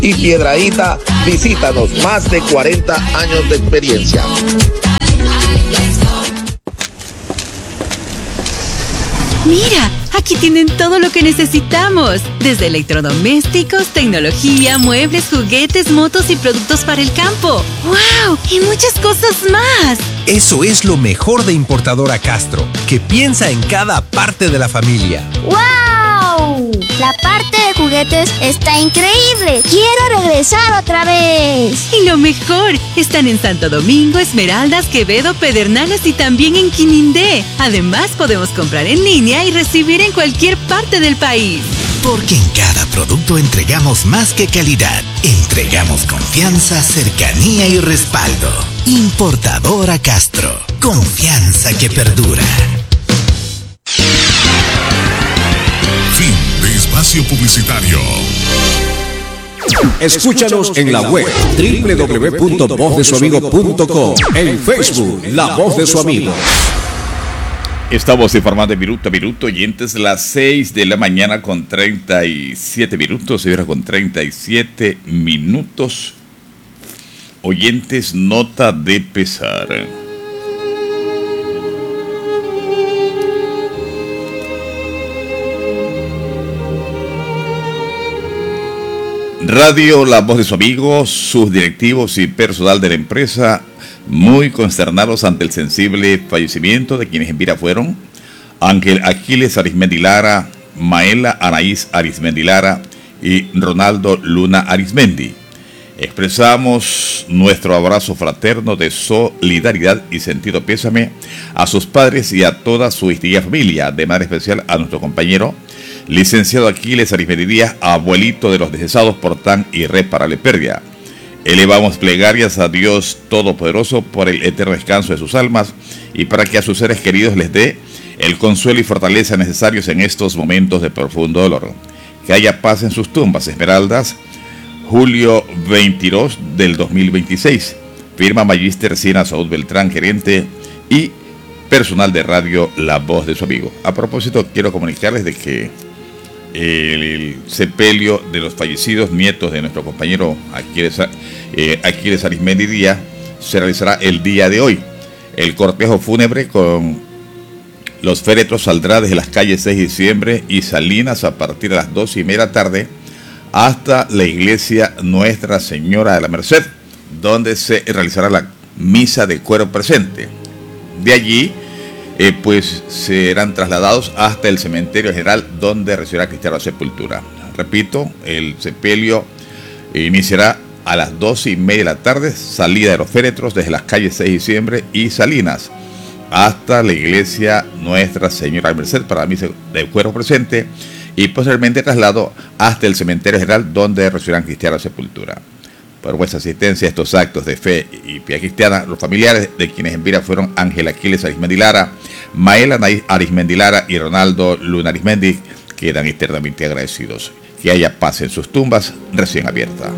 y Piedradita, visítanos, más de 40 años de experiencia. Mira, aquí tienen todo lo que necesitamos, desde electrodomésticos, tecnología, muebles, juguetes, motos y productos para el campo. ¡Wow! Y muchas cosas más. Eso es lo mejor de Importadora Castro, que piensa en cada parte de la familia. ¡Wow! La parte de juguetes está increíble. ¡Quiero regresar otra vez! Y lo mejor, están en Santo Domingo, Esmeraldas, Quevedo, Pedernales y también en Quinindé. Además, podemos comprar en línea y recibir en cualquier parte del país. Porque en cada producto entregamos más que calidad. Entregamos confianza, cercanía y respaldo. Importadora Castro. Confianza que perdura. Fin de espacio publicitario. Escúchanos en la web www.vozdesuamigo.com, en Facebook La Voz de Su Amigo. Estamos informando de minuto a minuto, oyentes, las 6 de la mañana con 37 minutos, señora, con 37 minutos. Oyentes, nota de pesar. Radio La Voz de Su Amigo, sus directivos y personal de la empresa muy consternados ante el sensible fallecimiento de quienes en vida fueron Ángel Aquiles Arismendi Lara, Maela Anaís Arismendi Lara y Ronaldo Luna Arismendi. Expresamos nuestro abrazo fraterno de solidaridad y sentido pésame a sus padres y a toda su distinguida familia, de manera especial a nuestro compañero licenciado Aquiles Arismendi Díaz, abuelito de los decesados por tan irreparable pérdida. Elevamos plegarias a Dios Todopoderoso por el eterno descanso de sus almas y para que a sus seres queridos les dé el consuelo y fortaleza necesarios en estos momentos de profundo dolor. Que haya paz en sus tumbas. Esmeraldas, julio 22 del 2026. Firma Magíster Sina Saúl Beltrán, gerente y personal de radio La Voz de Su Amigo. A propósito, quiero comunicarles de que el sepelio de los fallecidos nietos de nuestro compañero Aquiles Arismendi Díaz se realizará el día de hoy. El cortejo fúnebre con los féretros saldrá desde las calles 6 de diciembre y Salinas a partir de las 2:30 de la tarde hasta la iglesia Nuestra Señora de la Merced, donde se realizará la misa de cuerpo presente. De allí pues serán trasladados hasta el cementerio general, donde recibirá cristiana sepultura. Repito, el sepelio iniciará a las 2:30 de la tarde, salida de los féretros desde las calles 6 de diciembre y Salinas hasta la iglesia Nuestra Señora de Merced para la misa de cuerpo presente y posteriormente traslado hasta el cementerio general, donde recibirán cristiana sepultura. Por vuestra asistencia a estos actos de fe y piedad cristiana, los familiares de quienes en vida fueron Ángel Aquiles Arismendi Lara, Maela Anaís Arismendi Lara y Ronaldo Luna Arismendi quedan eternamente agradecidos. Que haya paz en sus tumbas recién abiertas.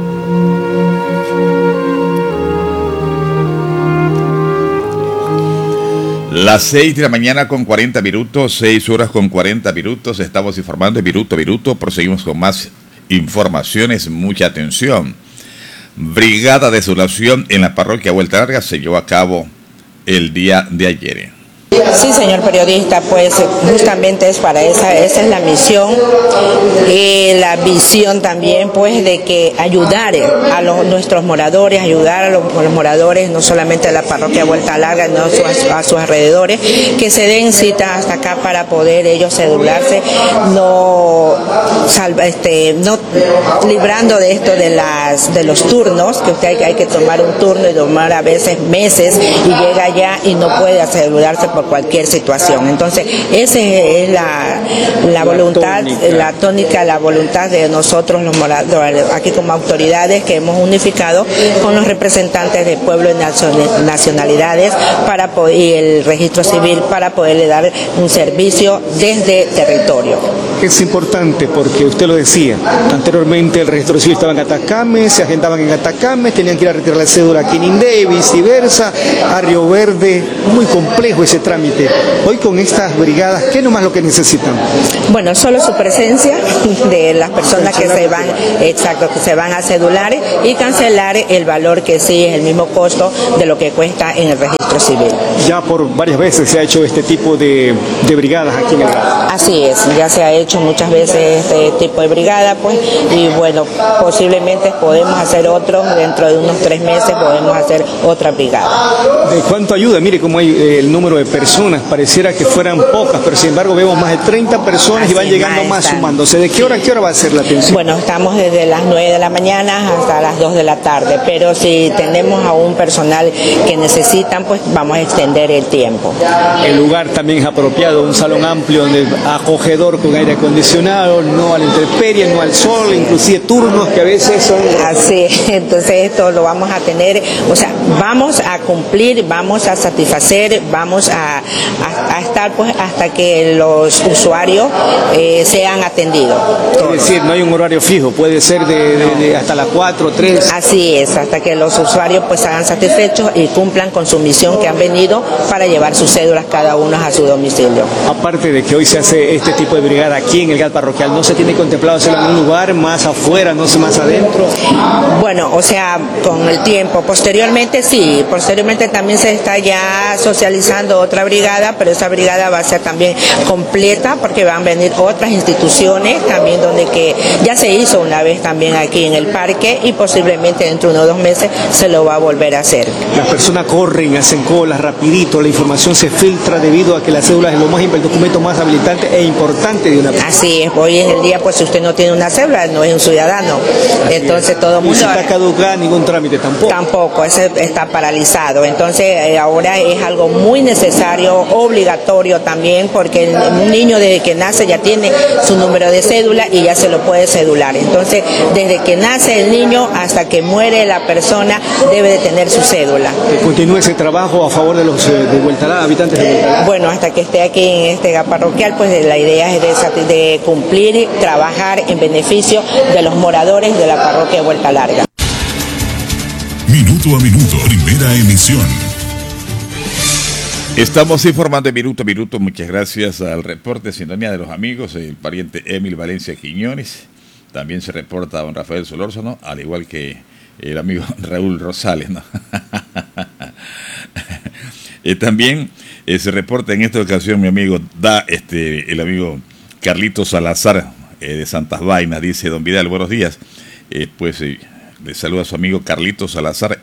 Las 6 de la mañana con 40 minutos, 6 horas con 40 minutos, estamos informando de minuto a minuto, proseguimos con más informaciones, mucha atención. Brigada de Desolación en la parroquia Vuelta Larga se llevó a cabo el día de ayer. Sí, señor periodista, pues justamente es para esa es la misión y la visión también, pues, de que ayudar a nuestros moradores, ayudar a los moradores, no solamente de la parroquia Vuelta Larga, no a sus alrededores, que se den cita hasta acá para poder ellos cedularse, no librando de esto de los turnos, que usted hay que tomar un turno y tomar a veces meses y llega allá y no puede cedularse por cualquier situación. Entonces, esa es la voluntad, la tónica, la voluntad de nosotros los moradores, aquí como autoridades que hemos unificado con los representantes del pueblo y nacionalidades y el registro civil para poderle dar un servicio desde territorio. Es importante porque usted lo decía, anteriormente el registro civil estaba en Atacame, se agendaban en Atacame, tenían que ir a retirar la cédula aquí en Indé, viceversa, a Río Verde, muy complejo ese trámite. Hoy con estas brigadas, ¿qué nomás lo que necesitan? Bueno, solo su presencia de las personas que se van, exacto, que se van a cedular y cancelar el valor que sí es el mismo costo de lo que cuesta en el registro civil. Ya por varias veces se ha hecho este tipo de brigadas aquí en el GAT. Así es, ya se ha hecho muchas veces este tipo de brigada, pues, y bueno, posiblemente podemos hacer otro, dentro de unos 3 meses podemos hacer otra brigada. ¿De cuánto ayuda? Mire cómo hay el número de personas, pareciera que fueran pocas, pero sin embargo vemos más de 30 personas y van llegando más sumándose. ¿De qué hora a qué hora va a ser la atención? Bueno, estamos desde las 9 de la mañana hasta las 2 de la tarde, pero si tenemos a un personal que necesitan, pues vamos a extender el tiempo. El lugar también es apropiado, un salón amplio, donde acogedor con aire acondicionado, no a la intemperie, no al sol, inclusive turnos que a veces son... Así, entonces esto lo vamos a tener, o sea, vamos a cumplir, vamos a satisfacer, vamos a estar pues hasta que los usuarios sean atendidos. Es decir, no hay un horario fijo, puede ser de hasta las 4, 3. Así es, hasta que los usuarios pues sean satisfechos y cumplan con su misión que han venido para llevar sus cédulas cada uno a su domicilio. Aparte de que hoy se hace este tipo de brigada aquí en el GAT parroquial, ¿no se tiene contemplado hacerlo en un lugar más afuera, no sé, más adentro? Bueno, o sea, con el tiempo, posteriormente sí, posteriormente también se está ya socializando otra brigada, pero esa brigada va a ser también completa porque van a venir otras instituciones también donde que ya se hizo una vez también aquí en el parque y posiblemente dentro de unos 2 meses se lo va a volver a hacer. Las personas corren, hacen colas rapidito, la información se filtra debido a que la cédula es el documento más habilitante e importante de una persona. Así es, hoy en el día pues si usted no tiene una cédula no es un ciudadano. Así entonces es. Todo el mundo... Y si está caducada, ningún trámite tampoco. Tampoco, ese está paralizado. Entonces ahora es algo muy necesario, obligatorio también, porque un niño desde que nace ya tiene su número de cédula y ya se lo puede cedular. Entonces, desde que nace el niño hasta que muere la persona debe de tener su cédula. ¿Que continúe ese trabajo a favor de los de Hueltalá, habitantes de Hueltalá? Bueno, hasta que esté aquí en este GAT parroquial, pues la idea es de cumplir y trabajar en beneficio de los moradores de la parroquia de Vuelta Larga. Minuto a minuto, primera emisión. Estamos informando de minuto a minuto. Muchas gracias al reporte de sintonía de los amigos, el pariente Emil Valencia Quiñones. También se reporta a don Rafael Solórzano, al igual que el amigo Raúl Rosales, ¿no? También se reporta en esta ocasión mi amigo el amigo Carlitos Salazar de Santas Vainas. Dice: don Vidal, buenos días. Le saluda a su amigo Carlitos Salazar,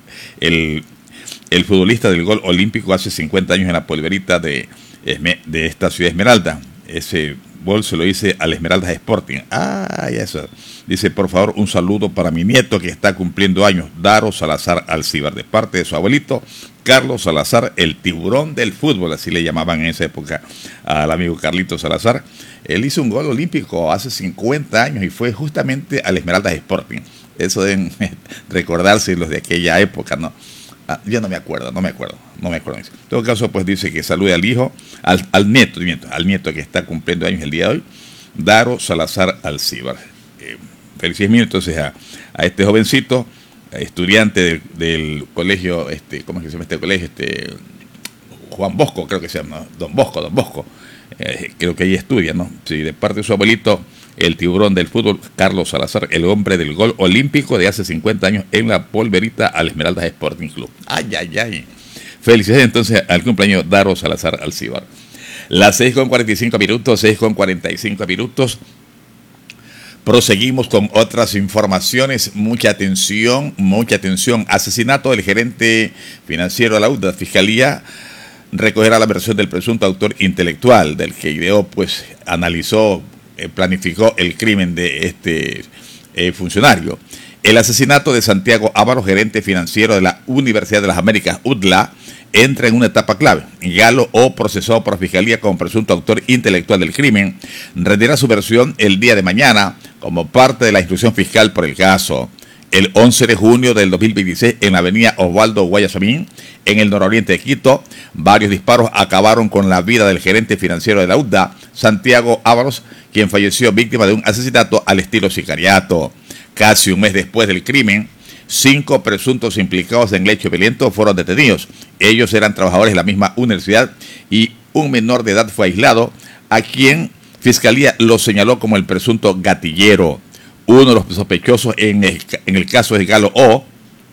el futbolista del gol olímpico hace 50 años en la polverita de esta ciudad Esmeralda. Ese gol se lo hice al Esmeraldas Sporting. Eso. Dice: por favor, un saludo para mi nieto que está cumpliendo años, Daro Salazar Alcíbar, de parte de su abuelito Carlos Salazar, el tiburón del fútbol, así le llamaban en esa época al amigo Carlitos Salazar. Él hizo un gol olímpico hace 50 años y fue justamente al Esmeraldas Sporting. Eso deben recordarse los de aquella época, ¿no? Yo no me acuerdo. En todo caso, pues dice que salude al hijo, al nieto que está cumpliendo años el día de hoy, Daro Salazar Alcíbar. Felicidades entonces a este jovencito, estudiante del colegio, ¿cómo es que se llama este colegio? Juan Bosco, creo que se llama, Don Bosco. Creo que ahí estudia, ¿no? Sí, de parte de su abuelito, el tiburón del fútbol, Carlos Salazar, el hombre del gol olímpico de hace 50 años en la polverita al Esmeraldas Sporting Club. ¡Ay! Felicidades entonces al cumpleaños Daro Salazar Alcíbar. Las 6:45 minutos. Proseguimos con otras informaciones. Mucha atención. Asesinato del gerente financiero de la UDLA. Fiscalía recogerá la versión del presunto autor intelectual del que ideó, pues, analizó, planificó el crimen de este funcionario. El asesinato de Santiago Ávaros, gerente financiero de la Universidad de las Américas, UDLA, entra en una etapa clave. Galo O, procesado por Fiscalía como presunto autor intelectual del crimen, rendirá su versión el día de mañana como parte de la instrucción fiscal por el caso. el 11 de junio del 2026 en la avenida Osvaldo Guayasamín, en el nororiente de Quito. Varios disparos acabaron con la vida del gerente financiero de la UDA, Santiago Ábalos, quien falleció víctima de un asesinato al estilo sicariato. Casi un mes después del crimen, 5 presuntos implicados en el hecho violento fueron detenidos. Ellos eran trabajadores de la misma universidad y un menor de edad fue aislado, a quien Fiscalía lo señaló como el presunto gatillero. Uno de los sospechosos en el caso es Galo O,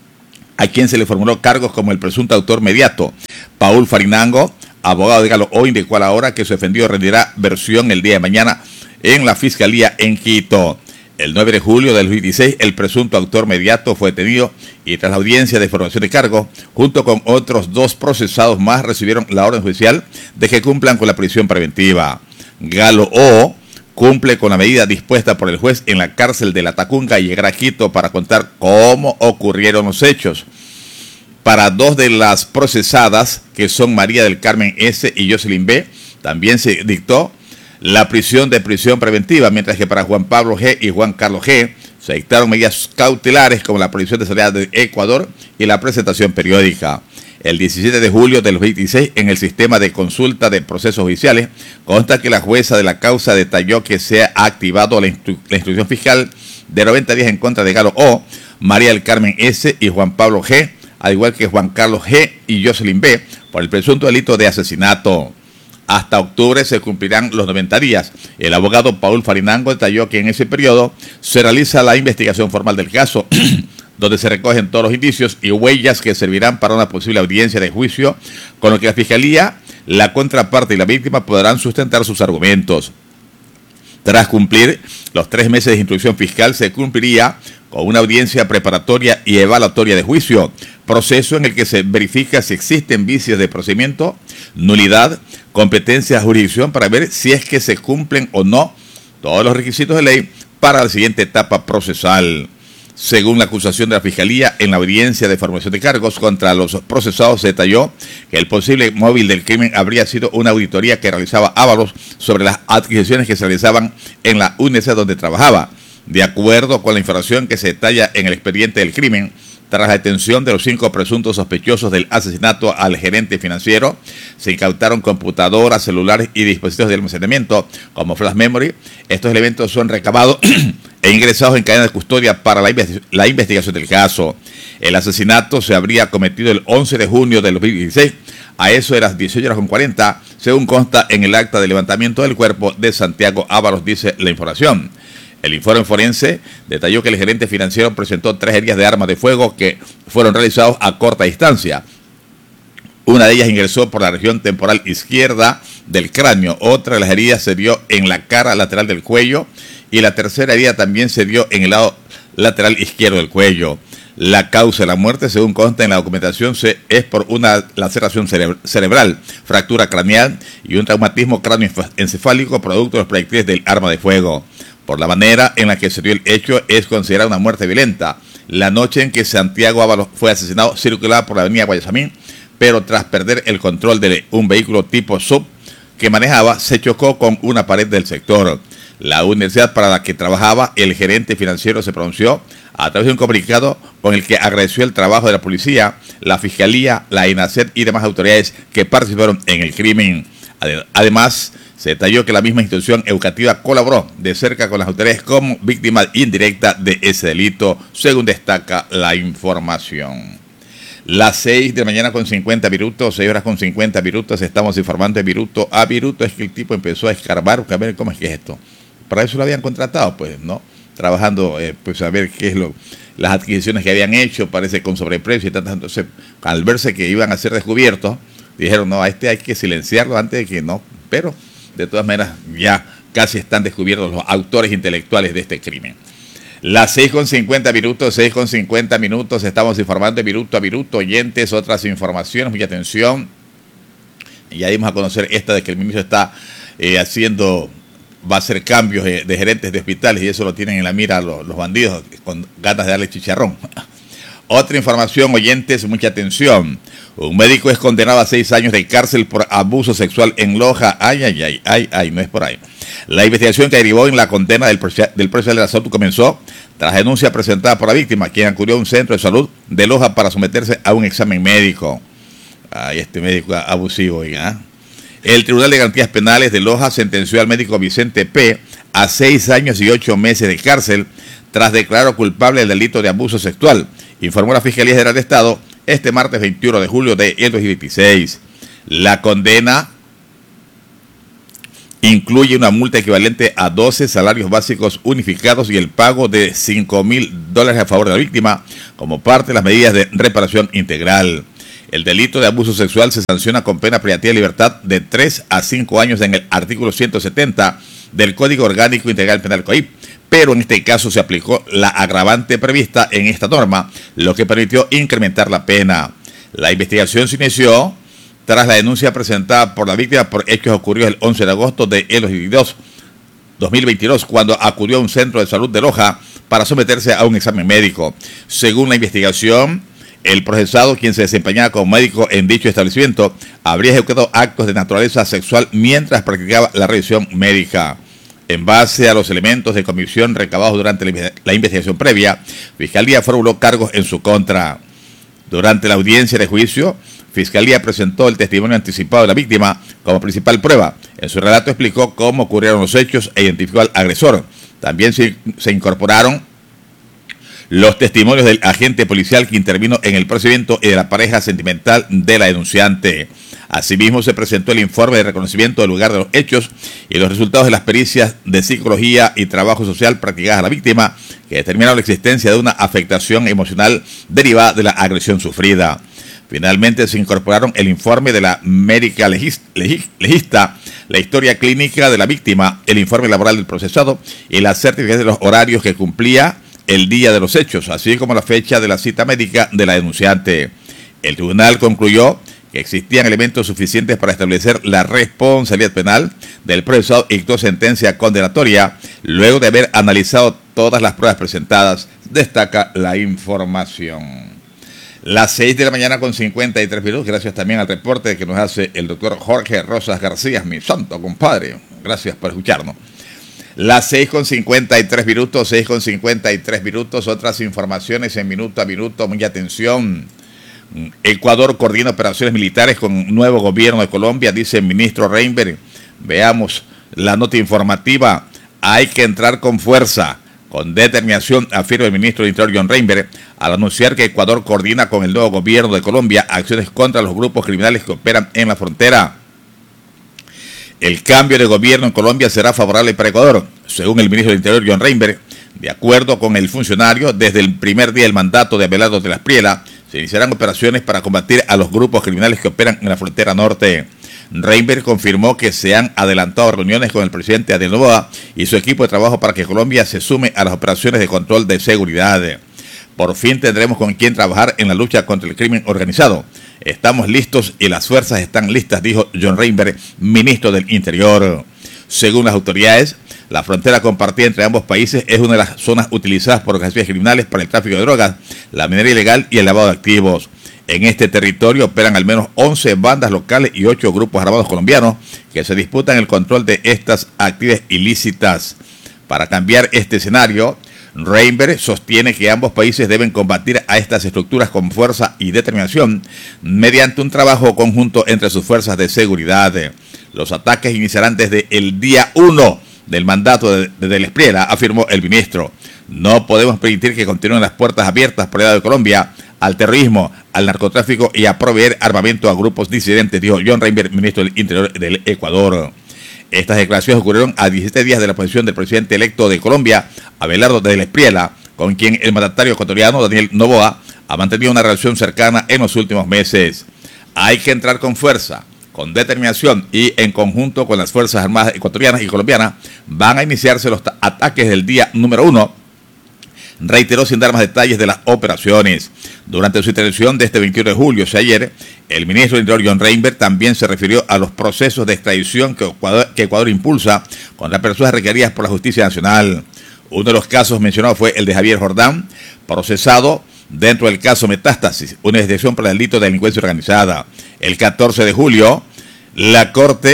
a quien se le formuló cargos como el presunto autor mediato. Paul Farinango, abogado de Galo O, indicó a la hora que su defendido rendirá versión el día de mañana en la Fiscalía en Quito. El 9 de julio del 2016, el presunto autor mediato fue detenido y tras la audiencia de formación de cargo, junto con otros 2 procesados más, recibieron la orden judicial de que cumplan con la prisión preventiva. Galo O cumple con la medida dispuesta por el juez en la cárcel de La Tacunga y llegará a Quito para contar cómo ocurrieron los hechos. Para 2 de las procesadas, que son María del Carmen S. y Jocelyn B., también se dictó la prisión preventiva, mientras que para Juan Pablo G. y Juan Carlos G. se dictaron medidas cautelares como la prohibición de salida de Ecuador y la presentación periódica. El 17 de julio del 2016, en el sistema de consulta de procesos judiciales, consta que la jueza de la causa detalló que se ha activado la instrucción fiscal de 90 días en contra de Galo O, María del Carmen S. y Juan Pablo G., al igual que Juan Carlos G. y Jocelyn B., por el presunto delito de asesinato. Hasta octubre se cumplirán los 90 días. El abogado Paul Farinango detalló que en ese periodo se realiza la investigación formal del caso, donde se recogen todos los indicios y huellas que servirán para una posible audiencia de juicio, con lo que la Fiscalía, la contraparte y la víctima podrán sustentar sus argumentos. Tras cumplir los 3 meses de instrucción fiscal, se cumpliría con una audiencia preparatoria y evaluatoria de juicio, proceso en el que se verifica si existen vicios de procedimiento, nulidad, competencia de jurisdicción, para ver si es que se cumplen o no todos los requisitos de ley para la siguiente etapa procesal. Según la acusación de la Fiscalía, en la audiencia de formación de cargos contra los procesados se detalló que el posible móvil del crimen habría sido una auditoría que realizaba Ábalos sobre las adquisiciones que se realizaban en la universidad donde trabajaba. De acuerdo con la información que se detalla en el expediente del crimen, tras la detención de los 5 presuntos sospechosos del asesinato al gerente financiero, se incautaron computadoras, celulares y dispositivos de almacenamiento como flash memory. Estos elementos son recabados e ingresados en cadena de custodia para la investigación del caso. El asesinato se habría cometido el 11 de junio del 2016, a eso de las 18:40, según consta en el acta de levantamiento del cuerpo de Santiago Ábalos, dice la información. El informe forense detalló que el gerente financiero presentó 3 heridas de arma de fuego que fueron realizados a corta distancia. Una de ellas ingresó por la región temporal izquierda del cráneo, otra de las heridas se dio en la cara lateral del cuello y la tercera herida también se dio en el lado lateral izquierdo del cuello. La causa de la muerte, según consta en la documentación, es por una laceración cerebral, fractura craneal y un traumatismo cráneoencefálico producto de los proyectiles del arma de fuego. Por la manera en la que se dio el hecho, es considerada una muerte violenta. La noche en que Santiago Ábalos fue asesinado, circulaba por la avenida Guayasamín, pero tras perder el control de un vehículo tipo SUV que manejaba, se chocó con una pared del sector. La universidad para la que trabajaba, el gerente financiero, se pronunció a través de un comunicado con el que agradeció el trabajo de la policía, la Fiscalía, la INACET y demás autoridades que participaron en el crimen. Además, se detalló que la misma institución educativa colaboró de cerca con las autoridades como víctima indirecta de ese delito, según destaca la información. Las 6 de la mañana con 50 minutos, 6 horas con 50 minutos, estamos informando de Viruto a Viruto. Es que el tipo empezó a escarbar, a ver cómo es que es esto. Para eso lo habían contratado, pues, ¿no? Trabajando, pues, a ver qué es las adquisiciones que habían hecho, parece con sobreprecio y tantas. Entonces, al verse que iban a ser descubiertos, dijeron, no, a este hay que silenciarlo antes de que no, pero de todas maneras ya casi están descubiertos los autores intelectuales de este crimen. Las 6:50 minutos, 6:50 minutos, estamos informando de Viruto a Viruto, oyentes, otras informaciones, mucha atención. Ya dimos a conocer esta de que el ministro está va a hacer cambios de gerentes de hospitales y eso lo tienen en la mira los bandidos con ganas de darle chicharrón. Otra información, oyentes, mucha atención. Un médico es condenado a 6 años de cárcel por abuso sexual en Loja. Ay, no es por ahí. La investigación que derivó en la condena del proceso de la salud comenzó tras denuncia presentada por la víctima, quien acudió a un centro de salud de Loja para someterse a un examen médico. Ay, este médico abusivo, oiga. El Tribunal de Garantías Penales de Loja sentenció al médico Vicente P. a 6 años y 8 meses de cárcel tras declararlo culpable del delito de abuso sexual, informó la Fiscalía General de Estado este martes 21 de julio de 2026. La condena incluye una multa equivalente a 12 salarios básicos unificados y el pago de $5,000 a favor de la víctima como parte de las medidas de reparación integral. El delito de abuso sexual se sanciona con pena privativa de libertad de 3 a 5 años en el artículo 170 del Código Orgánico Integral Penal COIP, pero en este caso se aplicó la agravante prevista en esta norma, lo que permitió incrementar la pena. La investigación se inició tras la denuncia presentada por la víctima por hechos ocurridos el 11 de agosto de 2022, cuando acudió a un centro de salud de Loja para someterse a un examen médico. Según la investigación, el procesado, quien se desempeñaba como médico en dicho establecimiento, habría ejecutado actos de naturaleza sexual mientras practicaba la revisión médica. En base a los elementos de convicción recabados durante la investigación previa, Fiscalía formuló cargos en su contra. Durante la audiencia de juicio, Fiscalía presentó el testimonio anticipado de la víctima como principal prueba. En su relato explicó cómo ocurrieron los hechos e identificó al agresor. También se incorporaron los testimonios del agente policial que intervino en el procedimiento y de la pareja sentimental de la denunciante. Asimismo, se presentó el informe de reconocimiento del lugar de los hechos y los resultados de las pericias de psicología y trabajo social practicadas a la víctima, que determinaron la existencia de una afectación emocional derivada de la agresión sufrida. Finalmente, se incorporaron el informe de la médica legista, la historia clínica de la víctima, el informe laboral del procesado y la certificación de los horarios que cumplía el día de los hechos, así como la fecha de la cita médica de la denunciante. El tribunal concluyó que existían elementos suficientes para establecer la responsabilidad penal del procesado y dictó sentencia condenatoria luego de haber analizado todas las pruebas presentadas, destaca la información. Las 6 de la mañana con 53 minutos, gracias también al reporte que nos hace el doctor Jorge Rosas García, mi santo compadre. Gracias por escucharnos. Las 6 con 53 minutos, 6 con 53 minutos, otras informaciones en minuto a minuto, mucha atención. Ecuador coordina operaciones militares con nuevo gobierno de Colombia, dice el ministro Reinberg. Veamos la nota informativa. Hay que entrar con fuerza, con determinación, afirma el ministro del Interior John Reinberg, al anunciar que Ecuador coordina con el nuevo gobierno de Colombia acciones contra los grupos criminales que operan en la frontera. El cambio de gobierno en Colombia será favorable para Ecuador, según el ministro del Interior John Reinberg. De acuerdo con el funcionario, desde el primer día del mandato de Abelardo de la Espriella, se iniciarán operaciones para combatir a los grupos criminales que operan en la frontera norte. Reinberg confirmó que se han adelantado reuniones con el presidente Daniel Noboa y su equipo de trabajo para que Colombia se sume a las operaciones de control de seguridad. Por fin tendremos con quién trabajar en la lucha contra el crimen organizado. Estamos listos y las fuerzas están listas, dijo John Reinberg, ministro del Interior. Según las autoridades, la frontera compartida entre ambos países es una de las zonas utilizadas por organizaciones criminales para el tráfico de drogas, la minería ilegal y el lavado de activos. En este territorio operan al menos 11 bandas locales y 8 grupos armados colombianos que se disputan el control de estas actividades ilícitas. Para cambiar este escenario, Reinberg sostiene que ambos países deben combatir a estas estructuras con fuerza y determinación mediante un trabajo conjunto entre sus fuerzas de seguridad. Los ataques iniciarán desde el día 1 del mandato de la Espriella, afirmó el ministro. No podemos permitir que continúen las puertas abiertas por el lado de Colombia al terrorismo, al narcotráfico y a proveer armamento a grupos disidentes, dijo John Reinberg, ministro del Interior del Ecuador. Estas declaraciones ocurrieron a 17 días de la posición del presidente electo de Colombia, Abelardo de la Espriella, con quien el mandatario ecuatoriano Daniel Noboa ha mantenido una relación cercana en los últimos meses. Hay que entrar con fuerza, con determinación y en conjunto con las Fuerzas Armadas ecuatorianas y colombianas van a iniciarse los ataques del día número 1, reiteró sin dar más detalles de las operaciones. Durante su intervención de este 21 de julio, ayer, el ministro del Interior John Reinberg también se refirió a los procesos de extradición que Ecuador impulsa contra personas requeridas por la justicia nacional. Uno de los casos mencionados fue el de Javier Jordán, procesado dentro del caso Metástasis, una investigación por el delito de delincuencia organizada. El 14 de julio, la Corte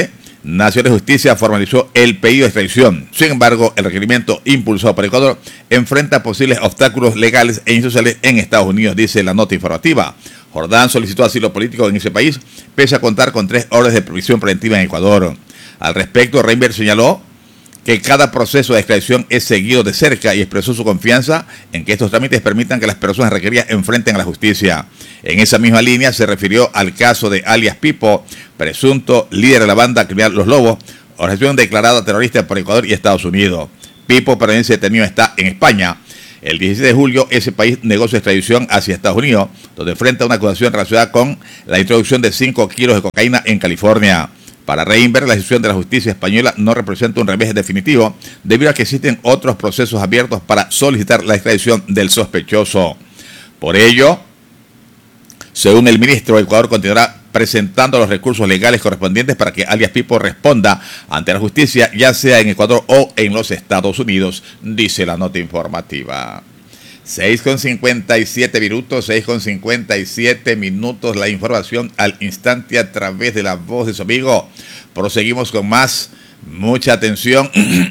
Nacional de Justicia formalizó el pedido de extradición. Sin embargo, el requerimiento impulsado por Ecuador enfrenta posibles obstáculos legales e institucionales en Estados Unidos, dice la nota informativa. Jordán solicitó asilo político en ese país, pese a contar con 3 órdenes de prisión preventiva en Ecuador. Al respecto, Reinberg señaló que cada proceso de extradición es seguido de cerca y expresó su confianza en que estos trámites permitan que las personas requeridas enfrenten a la justicia. En esa misma línea se refirió al caso de alias Pipo, presunto líder de la banda criminal Los Lobos, organización declarada terrorista por Ecuador y Estados Unidos. Pipo, permanece detenido, está en España. El 16 de julio, ese país negó su extradición hacia Estados Unidos, donde enfrenta una acusación relacionada con la introducción de 5 kilos de cocaína en California. Para Reinberg, la decisión de la justicia española no representa un revés definitivo, debido a que existen otros procesos abiertos para solicitar la extradición del sospechoso. Por ello, según el ministro, Ecuador continuará presentando los recursos legales correspondientes para que alias Pipo responda ante la justicia, ya sea en Ecuador o en los Estados Unidos, dice la nota informativa. 6:57 minutos, 6:57 minutos, la información al instante a través de la voz de su amigo. Proseguimos con más. Mucha atención.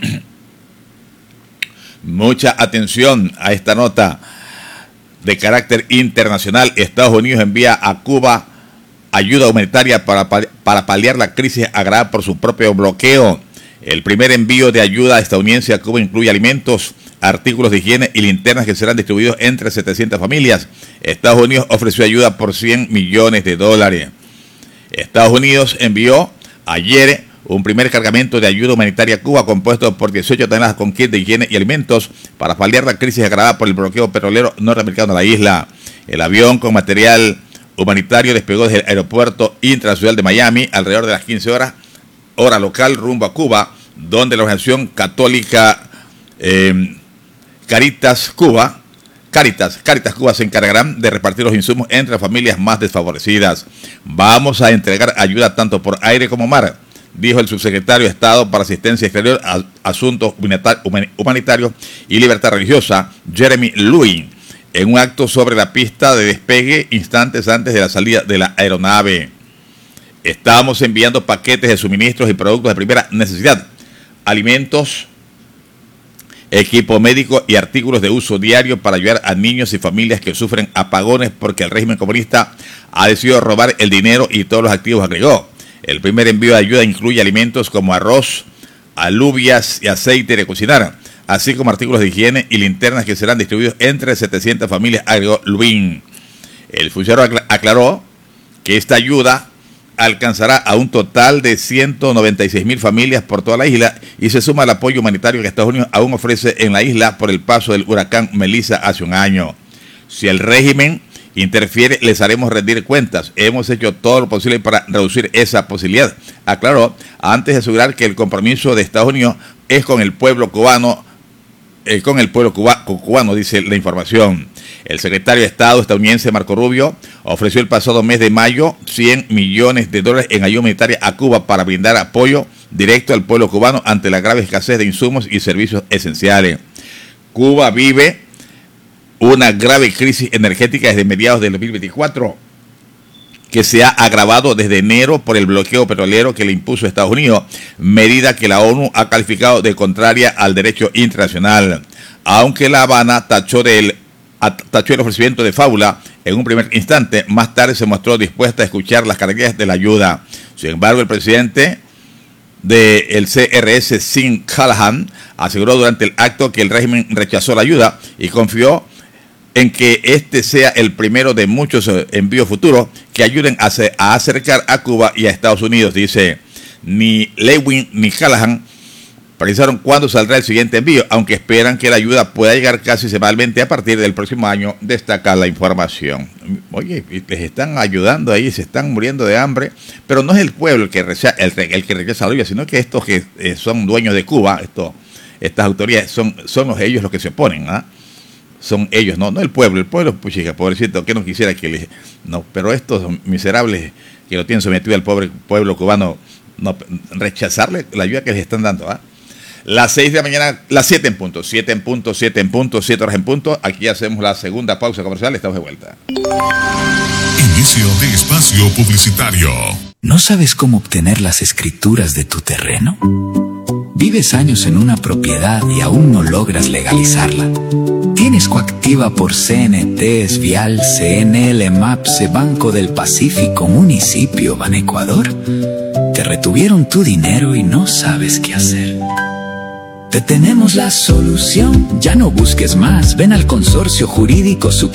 Mucha atención a esta nota de carácter internacional. Estados Unidos envía a Cuba ayuda humanitaria para paliar la crisis agravada por su propio bloqueo. El primer envío de ayuda estadounidense a Cuba incluye alimentos, artículos de higiene y linternas que serán distribuidos entre 700 familias. Estados Unidos ofreció ayuda por $100 millones. Estados Unidos envió ayer un primer cargamento de ayuda humanitaria a Cuba compuesto por 18 toneladas con kit de higiene y alimentos para paliar la crisis agravada por el bloqueo petrolero norteamericano de la isla. El avión con material humanitario despegó desde el aeropuerto internacional de Miami alrededor de las 15 horas, hora local, rumbo a Cuba, donde la organización católica Caritas Cuba se encargarán de repartir los insumos entre las familias más desfavorecidas. Vamos a entregar ayuda tanto por aire como mar, dijo el subsecretario de Estado para Asistencia Exterior, Asuntos Humanitarios y Libertad Religiosa, Jeremy Lewin, en un acto sobre la pista de despegue instantes antes de la salida de la aeronave. Estamos enviando paquetes de suministros y productos de primera necesidad, alimentos, equipo médico y artículos de uso diario para ayudar a niños y familias que sufren apagones porque el régimen comunista ha decidido robar el dinero y todos los activos, agregó. El primer envío de ayuda incluye alimentos como arroz, alubias y aceite de cocinar, así como artículos de higiene y linternas que serán distribuidos entre 700 familias, agregó Lubin. El funcionario aclaró que esta ayuda alcanzará a un total de 196,000 familias por toda la isla y se suma al apoyo humanitario que Estados Unidos aún ofrece en la isla por el paso del huracán Melissa hace un año. Si el régimen interfiere, les haremos rendir cuentas. Hemos hecho todo lo posible para reducir esa posibilidad, aclaró, antes de asegurar que el compromiso de Estados Unidos es con el pueblo cubano, dice la información. El secretario de Estado estadounidense Marco Rubio ofreció el pasado mes de mayo $100 millones en ayuda humanitaria a Cuba para brindar apoyo directo al pueblo cubano ante la grave escasez de insumos y servicios esenciales. Cuba vive una grave crisis energética desde mediados del 2024, que se ha agravado desde enero por el bloqueo petrolero que le impuso Estados Unidos, medida que la ONU ha calificado de contraria al derecho internacional. Aunque La Habana tachó el ofrecimiento de fábula en un primer instante, más tarde se mostró dispuesta a escuchar las características de la ayuda. Sin embargo, el presidente del CRS, Sean Callahan, aseguró durante el acto que el régimen rechazó la ayuda y confió en que este sea el primero de muchos envíos futuros que ayuden a acercar a Cuba y a Estados Unidos. Dice, ni Lewin ni Callahan precisaron cuándo saldrá el siguiente envío, aunque esperan que la ayuda pueda llegar casi semanalmente a partir del próximo año, destaca la información. Oye, les están ayudando ahí, se están muriendo de hambre, pero no es el pueblo el que rechaza la ayuda, sino que estos que son dueños de Cuba, estas autoridades, son ellos los que se oponen, ¿ah? Son ellos, no el pueblo, puchica, pobrecito, que no quisiera que les... No, pero estos miserables que lo tienen sometido al pobre pueblo cubano, no, rechazarle la ayuda que les están dando, ¿ah? Las 6 de la mañana, las 7 en punto, 7 horas en punto. Aquí hacemos la segunda pausa comercial, estamos de vuelta. Inicio de espacio publicitario. ¿No sabes cómo obtener las escrituras de tu terreno? ¿Vives años en una propiedad y aún no logras legalizarla? ¿Tienes coactiva por CNT, Vial, CNL, MAPSE, Banco del Pacífico, Municipio, Banecuador? Te retuvieron tu dinero y no sabes qué hacer. Te tenemos la solución, ya no busques más, ven al Consorcio Jurídico